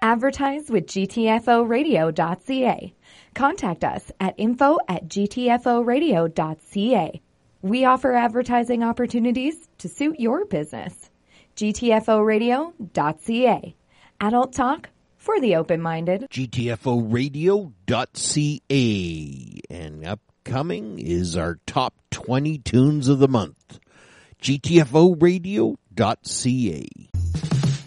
Advertise with GTFOradio.ca. Contact us at info@gtforadio.ca. We offer advertising opportunities to suit your business. GTFOradio.ca. Adult talk for the open-minded. GTFOradio.ca. And upcoming is our top 20 tunes of the month. GTFOradio.ca.